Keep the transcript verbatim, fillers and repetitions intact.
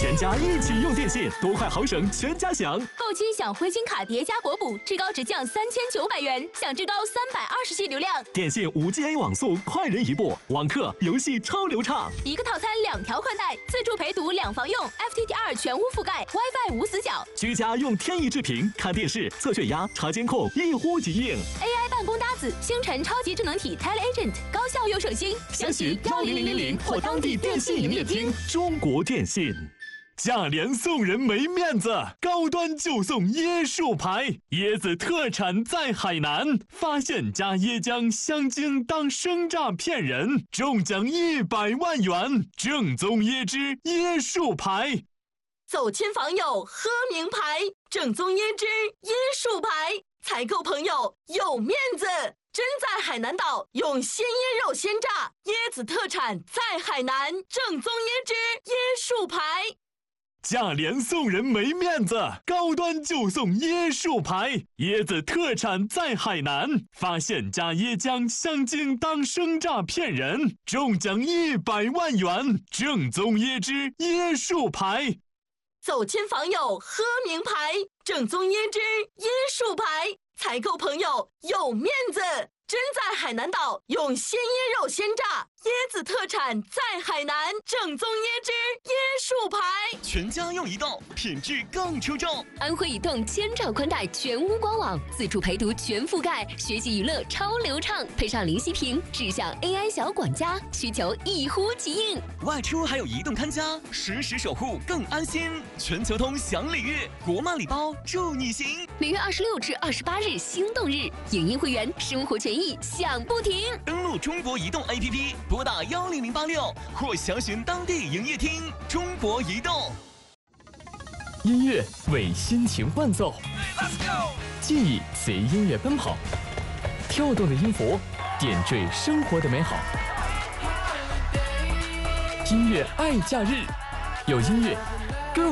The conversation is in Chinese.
全家一起用电信，多快好省全家享。 购机享灰金卡叠加国补，至高直降三千九百元，享至高三百二十 G 流量。 电信五 G A 网速快人一步，网课游戏超流畅。 一个套餐两条宽带，自助陪读两房用 ，F T T R 全屋覆盖 ，WiFi 无死角。 居家用天翼智屏看电视、测血压、查监控，一呼即应。 A I 办公搭子，星辰超级智能体 TeleAgent， 高效又省心。 详询幺零零零零或当地电信营业厅。中国电信。价廉送人没面子，高端就送椰树牌，椰子特产在海南，发现加椰浆香精当生榨骗人，中奖一百万元，正宗椰汁椰树牌。 走亲访友喝名牌，正宗椰汁椰树牌，采购朋友有面子。真在海南岛用鲜椰肉鲜榨，椰子特产在海南，正宗椰汁椰树牌。 价廉送人没面子，高端就送椰树牌，椰子特产在海南，发现加椰浆香精当生榨骗人，中奖一百万元，正宗椰汁椰树牌。 走亲访友喝名牌，正宗椰汁椰树牌，采购朋友有面子。真在海南岛用鲜椰肉鲜榨，椰子特产在海南，正宗椰汁椰树牌。 全家用移动，品质更出众。 安徽移动千兆宽带全屋官网，自助陪读全覆盖，学习娱乐超流畅，配上零息屏，智享 A I 小管家，需求一呼即应。 外出还有移动看家，实时守护更安心。全球通享礼遇，国漫礼包助你行。 每月二十六至二十八日心动日，影音会员生活权益享不停。 登录中国移动 A P P， 拨打幺零零八六或详询当地营业厅。中国移动。 音乐为心情伴奏，记忆随音乐奔跑，跳动的音符点缀生活的美好。音乐爱假日，有音乐